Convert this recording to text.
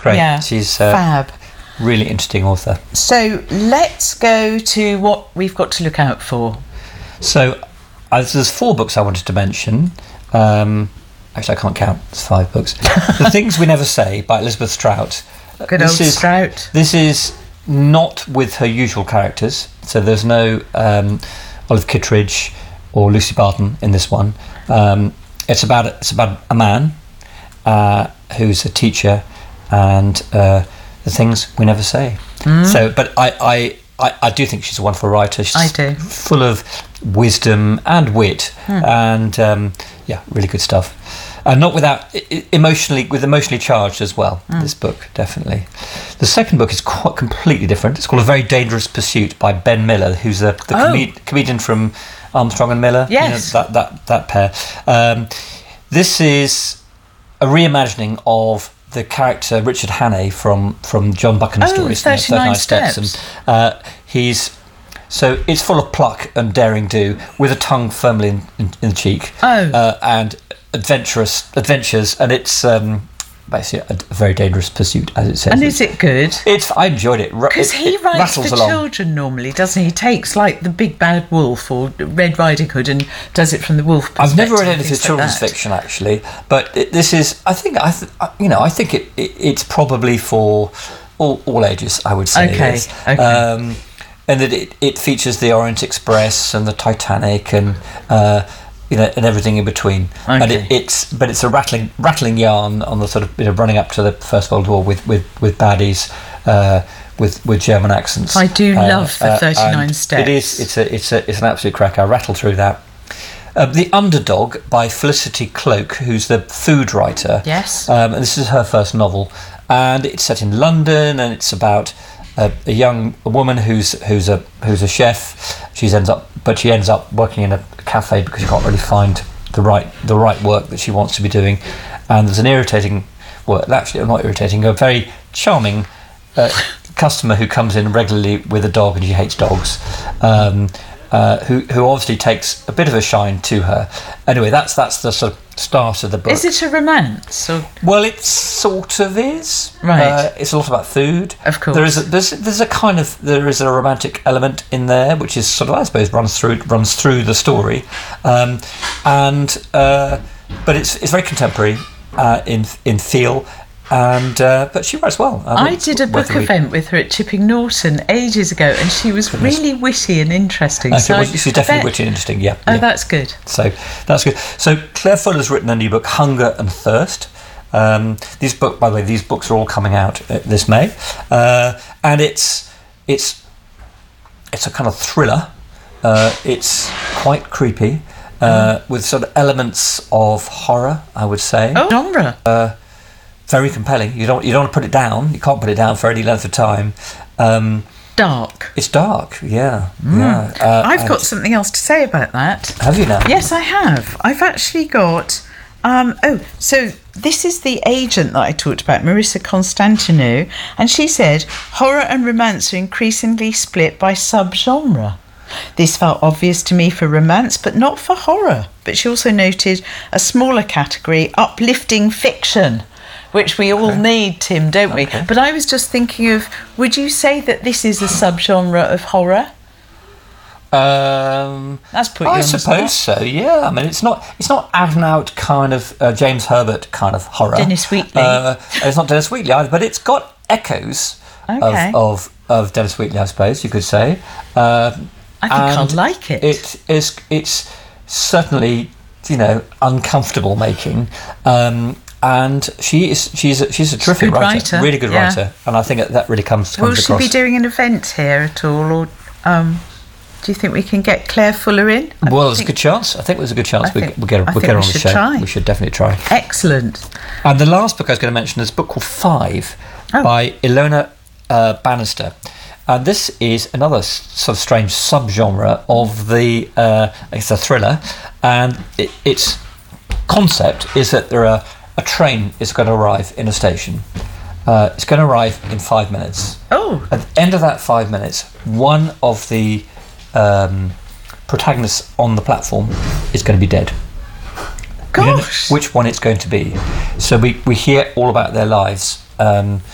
great. Yeah, She's fab. really interesting author. So let's go to what we've got to look out for. So there's 4 books I wanted to mention. Actually, I can't count. It's 5 books. The Things We Never Say by Elizabeth Strout. Good old Strout. This is not with her usual characters. So there's no Olive Kittredge or Lucy Barton in this one. It's about a man who's a teacher and the things we never say. So, but I do think she's a wonderful writer. She's I do. Full of wisdom and wit, and really good stuff. Not without emotionally charged as well. This book, definitely. The second book is quite completely different. It's called A Very Dangerous Pursuit by Ben Miller, who's the comedian from Armstrong and Miller. Yes, that pair. This is a reimagining of the character Richard Hannay from John Buchan's stories. 39 Steps. And, so it's full of pluck and daring do, with a tongue firmly in the cheek. And adventures, and it's basically a very dangerous pursuit, as it says. And is it good? I enjoyed it because he writes for children normally, doesn't he? He takes like the Big Bad Wolf or Red Riding Hood and does it from the wolf perspective. I've never read any of his children's fiction actually, but this is. I think it's probably for all ages. I would say. Okay. And that it features the Orient Express and the Titanic and and everything in between. Okay. And it's a rattling yarn on the sort of running up to the First World War with baddies with German accents. I do love the 39 Steps. It's an absolute cracker. I rattle through that. The Underdog by Felicity Cloak, who's the food writer. Yes. And this is her first novel, and it's set in London, and it's about a woman who's a chef. She ends up working in a cafe because she can't really find the right work that she wants to be doing, and there's an a very charming customer who comes in regularly with a dog, and she hates dogs, who obviously takes a bit of a shine to her. Anyway, that's the sort of start of the book. Is it a romance? Or? Well, it sort of is. Right. It's a lot about food. Of course. There is a romantic element in there, which is sort of, I suppose, runs through the story, but it's very contemporary in feel. And but she writes well. I did a book event with her at Chipping Norton ages ago, and she was really witty and interesting. She's definitely witty and interesting. Yeah. Oh, that's good. So that's good. So Claire Fuller's written a new book, Hunger and Thirst. By the way, these books are all coming out this May, and it's a kind of thriller. It's quite creepy, with sort of elements of horror, I would say. Oh, genre. Very compelling. You don't want to put it down. You can't put it down for any length of time. Dark. It's dark. Yeah. I've got something else to say about that. Have you now? Yes, I have. I've actually got. So this is the agent that I talked about, Marissa Constantinou, and she said horror and romance are increasingly split by subgenre. This felt obvious to me for romance, but not for horror. But she also noted a smaller category, uplifting fiction, which we all need, Tim, don't we? But I was just thinking of, would you say that this is a subgenre of horror? That's put you on the spot. I suppose so. Yeah. I mean, it's not out and out kind of James Herbert kind of horror. Dennis Wheatley. It's not Dennis Wheatley either, but it's got echoes of Dennis Wheatley, I suppose you could say. I think I'll like it. It's certainly uncomfortable making. And she's a terrific writer, really good writer, and I think that really comes across. Will she be doing an event here at all, or do you think we can get Claire Fuller in? Well, there's a good chance. I think there's a good chance we'll get her on the show. Try. We should definitely try. Excellent. And the last book I was going to mention is a book called Five by Ilona Bannister. And this is another sort of strange subgenre of it's a thriller, and its concept is that a train is going to arrive in a station. It's going to arrive in 5 minutes. Oh. At the end of that 5 minutes, one of the protagonists on the platform is going to be dead. Gosh. We don't know which one it's going to be. So we hear all about their lives.